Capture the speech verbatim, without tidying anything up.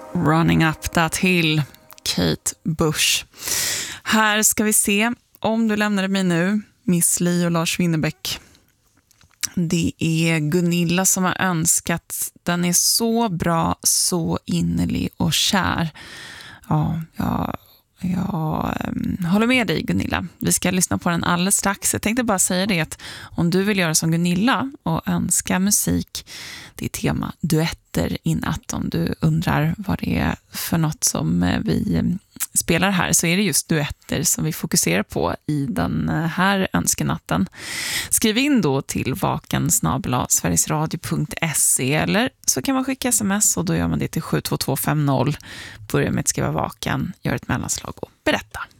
Running Up That Hill, Kate Bush. Här ska vi se, om du lämnade mig nu, Miss Li och Lars Winnerbäck. Det är Gunilla som har önskat. Den är så bra, så innerlig och kär. Ja, jag, jag um, håller med dig, Gunilla. Vi ska lyssna på den alldeles strax. Jag tänkte bara säga det att om du vill göra som Gunilla och önska musik, det är tema duetter i natt. Om du undrar vad det är för något som vi spelar här, så är det just duetter som vi fokuserar på i den här önskenatten. Skriv in då till vaken snabel-a sverigesradio punkt se, eller så kan man skicka sms och då gör man det till sju två två fem noll. Börja med att skriva vaken, gör ett mellanslag och berätta.